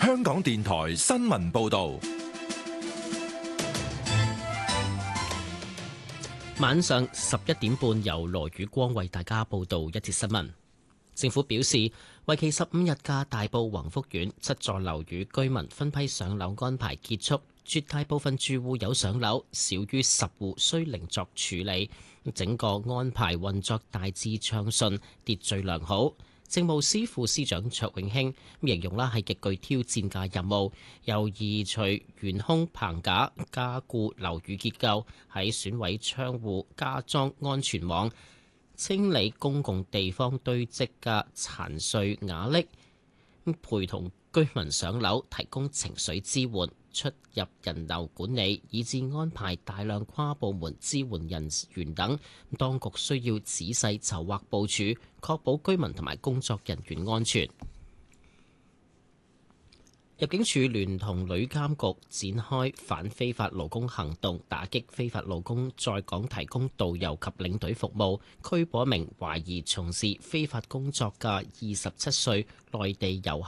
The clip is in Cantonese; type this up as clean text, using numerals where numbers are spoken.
香港電台新聞報道。 晚上11點半，由羅宇光為大家報道一節新聞。政府表示，為期15日嘅大埔宏福苑7座樓宇居民分批上樓安排結束，絕大部分住戶有上樓，少於10戶需另作處理。整個安排運作大致暢順，秩序良好。政務司副司長卓永興形容係極具挑戰嘅任務，由移除懸空棚架、加固樓宇結構，喺損毀窗戶加裝安全網，清理公共地方堆積嘅殘碎瓦礫，陪同居民上樓，提供情緒支援、出入人流管理，以至安排大量跨部門支援人員等。當局需要仔細籌劃部署，確保居民同埋工作人員安全。入境處聯同旅監局展開反非法勞工行動，打擊非法勞工在港提供導遊及領隊服務，拘捕一名懷疑從事非法工作嘅27歲內地遊客。